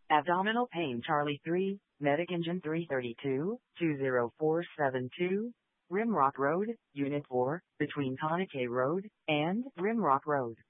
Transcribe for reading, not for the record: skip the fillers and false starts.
Abdominal pain Charlie 3, Medic Engine 332, 20472, Rimrock Road, Unit 4, between Conakay Road and Rimrock Road.